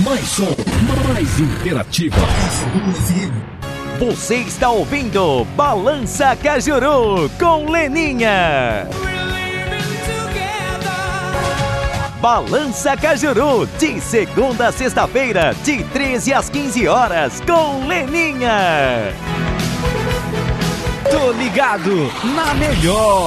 Mais som, mais interativa. Você está ouvindo Balança Cajuru com Leninha. Balança Cajuru, de segunda a sexta-feira, de 13 às 15 horas, com Leninha. Tô ligado na melhor.